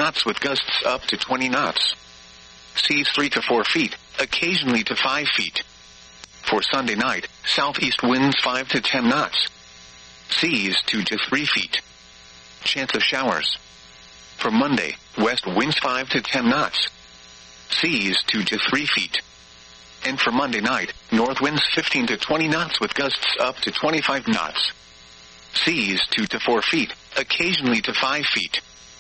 knots with gusts up to 20 knots. Seas 3 to 4 feet, occasionally to 5 feet. For Sunday night, southeast winds 5 to 10 knots. Seas 2 to 3 feet. Chance of showers. For Monday, west winds 5 to 10 knots. Seas 2 to 3 feet. And for Monday night, north winds 15 to 20 knots with gusts up to 25 knots. Seas 2 to 4 feet, occasionally to 5 feet.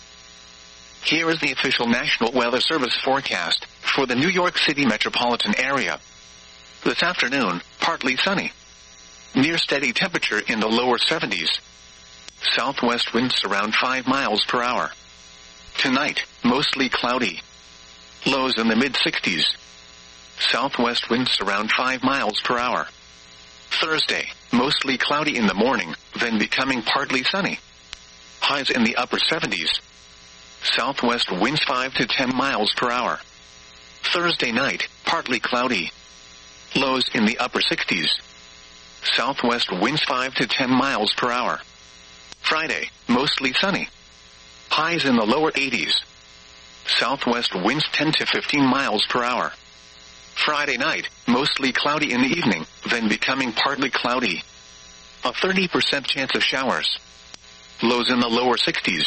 Here is the official National Weather Service forecast for the New York City metropolitan area. This afternoon, partly sunny. Near steady temperature in the lower 70s. Southwest winds around 5 miles per hour. Tonight, mostly cloudy. Lows in the mid-60s. Southwest winds around 5 miles per hour. Thursday, mostly cloudy in the morning, then becoming partly sunny. Highs in the upper 70s. Southwest winds 5 to 10 miles per hour. Thursday night, partly cloudy. Lows in the upper 60s. Southwest winds 5 to 10 miles per hour. Friday, mostly sunny. Highs in the lower 80s. Southwest winds 10 to 15 miles per hour. Friday night, mostly cloudy in the evening, then becoming partly cloudy. A 30% chance of showers. Lows in the lower 60s.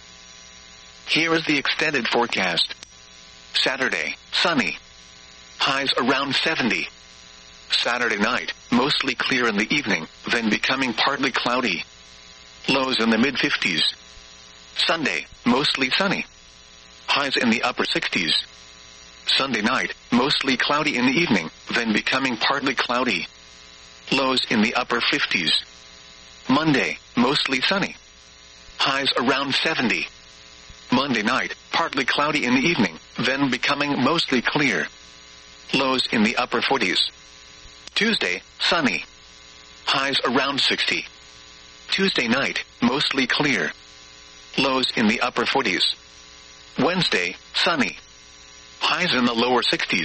Here is the extended forecast. Saturday, sunny. Highs around 70. Saturday night, mostly clear in the evening, then becoming partly cloudy. Lows in the mid-50s. Sunday, mostly sunny. Highs in the upper 60s. Sunday night, mostly cloudy in the evening, then becoming partly cloudy. Lows in the upper 50s. Monday, mostly sunny. Highs around 70. Monday night, partly cloudy in the evening, then becoming mostly clear. Lows in the upper 40s. Tuesday, sunny. Highs around 60. Tuesday night, mostly clear. Lows in the upper 40s. Wednesday, sunny. Highs in the lower 60s.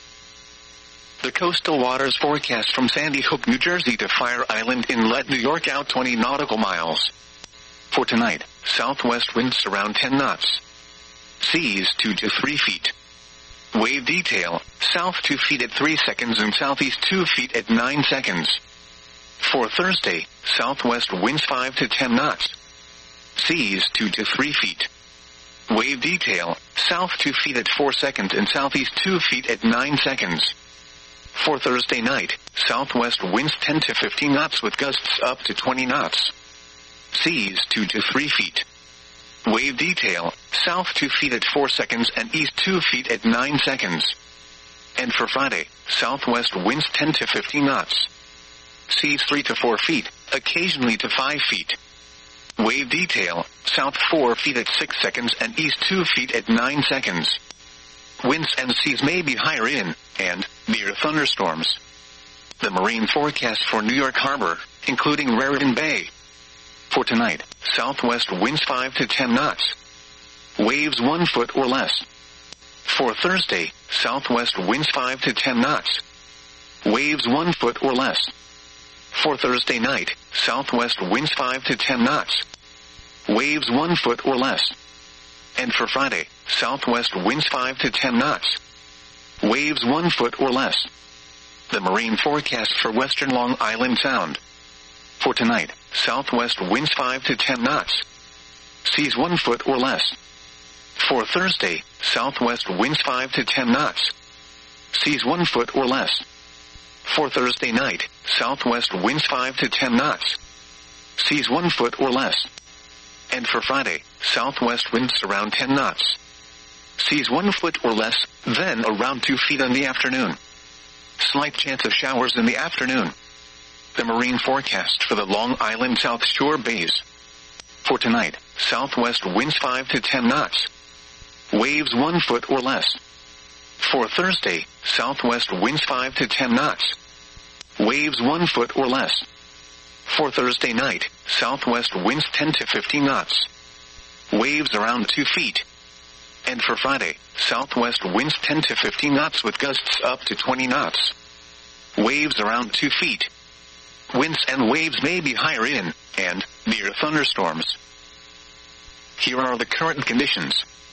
The coastal waters forecast from Sandy Hook, New Jersey to Fire Island Inlet, New York out 20 nautical miles. For tonight, southwest winds around 10 knots. Seas 2 to 3 feet. Wave detail, south 2 feet at 3 seconds and southeast 2 feet at 9 seconds. For Thursday, southwest winds 5 to 10 knots. Seas 2 to 3 feet. Wave detail, south 2 feet at 4 seconds and southeast 2 feet at 9 seconds. For Thursday night, southwest winds 10 to 15 knots with gusts up to 20 knots. Seas 2 to 3 feet. Wave detail, south 2 feet at 4 seconds and east 2 feet at 9 seconds. And for Friday, southwest winds 10 to 15 knots. Seas 3 to 4 feet, occasionally to 5 feet. Wave detail, south 4 feet at 6 seconds and east 2 feet at 9 seconds. Winds and seas may be higher in and near thunderstorms. The marine forecast for New York Harbor, including Raritan Bay. For tonight, southwest winds 5 to 10 knots. Waves 1 foot or less. For Thursday, southwest winds 5 to 10 knots. Waves 1 foot or less. For Thursday night, southwest winds 5 to 10 knots. Waves 1 foot or less. And for Friday, southwest winds 5 to 10 knots. Waves 1 foot or less. The marine forecast for western Long Island Sound. For tonight, southwest winds 5 to 10 knots. Seas 1 foot or less. For Thursday, southwest winds 5 to 10 knots. Seas 1 foot or less. For Thursday night, southwest winds 5 to 10 knots. Seas 1 foot or less. And for Friday, southwest winds around 10 knots. Seas 1 foot or less, then around 2 feet in the afternoon. Slight chance of showers in the afternoon. The marine forecast for the Long Island South Shore bays. For tonight, southwest winds 5 to 10 knots. Waves 1 foot or less. For Thursday, southwest winds 5 to 10 knots. Waves 1 foot or less. For Thursday night, southwest winds 10 to 15 knots. Waves around 2 feet. And for Friday, southwest winds 10 to 15 knots with gusts up to 20 knots. Waves around 2 feet. Winds and waves may be higher in and near thunderstorms. Here are the current conditions.